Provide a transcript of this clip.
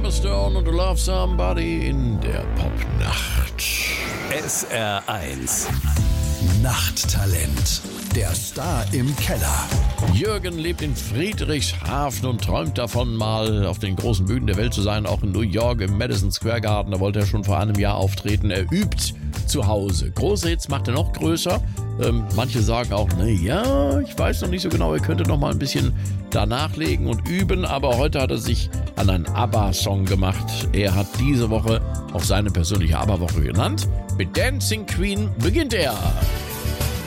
Stone und Love Somebody in der Popnacht. SR1 Nachttalent. Der Star im Keller. Jürgen lebt in Friedrichshafen und träumt davon, mal auf den großen Bühnen der Welt zu sein, auch in New York im Madison Square Garden. Da wollte er schon vor einem Jahr auftreten. Er übt zu Hause. Große Hits macht er noch größer. Manche sagen auch, naja, ich weiß noch nicht so genau, er könnte noch mal ein bisschen da nachlegen und üben. Aber heute hat er sich an einen ABBA-Song gemacht. Er hat diese Woche auch seine persönliche ABBA-Woche genannt. Mit Dancing Queen beginnt er.